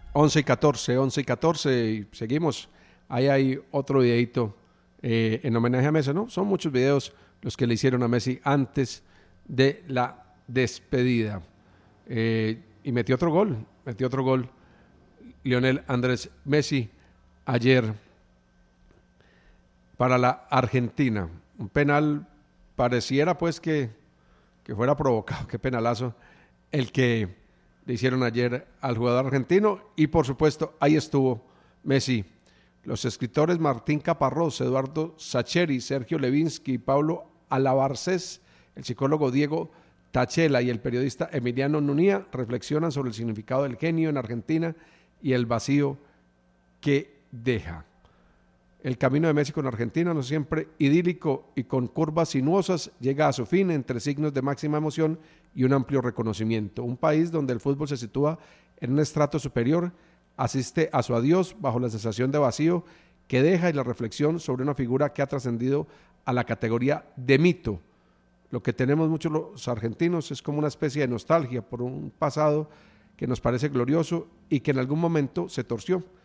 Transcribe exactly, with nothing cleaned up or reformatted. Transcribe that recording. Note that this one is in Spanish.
once y catorce, once y catorce, y seguimos. Ahí hay otro videito eh, en homenaje a Messi, ¿no? Son muchos videos los que le hicieron a Messi antes de la despedida. Eh, y metió otro gol, metió otro gol Lionel Andrés Messi ayer para la Argentina. Un penal, pareciera pues que, que fuera provocado, qué penalazo el que le hicieron ayer al jugador argentino, y por supuesto ahí estuvo Messi. Los escritores Martín Caparrós, Eduardo Sacheri, Sergio Levinsky, Pablo Alabarcés, el psicólogo Diego Tachela y el periodista Emiliano Nunía reflexionan sobre el significado del genio en Argentina y el vacío que deja. El camino de Messi con Argentina, no siempre idílico y con curvas sinuosas, llega a su fin entre signos de máxima emoción y un amplio reconocimiento. Un país donde el fútbol se sitúa en un estrato superior asiste a su adiós bajo la sensación de vacío que deja y la reflexión sobre una figura que ha trascendido a la categoría de mito. Lo que tenemos muchos los argentinos es como una especie de nostalgia por un pasado que nos parece glorioso y que en algún momento se torció.